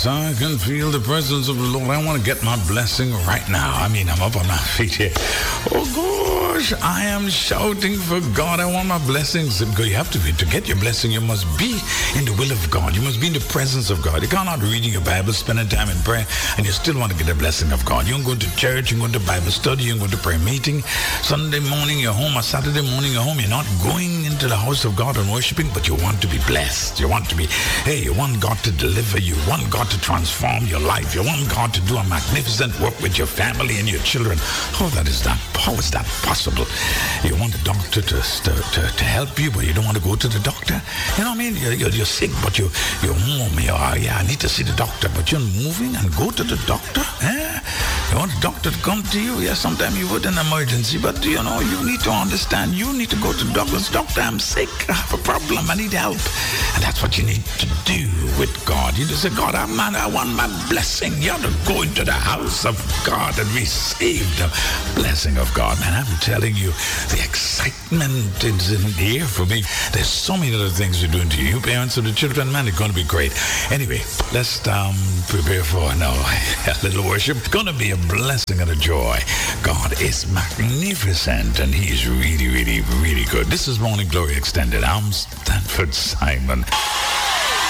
Yes, I can feel the presence of the Lord. I want to get my blessing right now. I mean, I'm up on my feet here. Oh, gosh, I am shouting for God. I want my blessings. You have to get your blessing, you must be in the will of God. You must be in the presence of God. You cannot reading your Bible, spending time in prayer, and you still want to get the blessing of God. You're going to church, you're going to Bible study, you're going to prayer meeting. Sunday morning, you're home, or Saturday morning, you're home. You're not going into the house of God and worshiping, but you want to be blessed. You want to be, you want God to deliver you. You want God to transform your life. You want God to do a magnificent work with your family and your children. How is that possible? You want the doctor to help you, but you don't want to go to the doctor. You know what I mean? You're sick, but you're home. I need to see the doctor, but you're moving and go to the doctor. You want the doctor to come to you? Yeah, sometimes you would in an emergency, but you need to understand. You need to go to the doctor. Doctor, I'm sick. I have a problem. I need help. And that's what you need to do with God. You just say, God, I want my blessing. You have to go into the house of God and receive the blessing of God. Man, I'm telling you, the excitement is in the air for me. There's so many other things we're doing to you, parents of the children. Man, it's going to be great. Anyway, let's prepare for a little worship. It's going to be a blessing and a joy. God is magnificent, and He's really, really, really good. This is Morning Glory Extended. I'm Stanford Simon.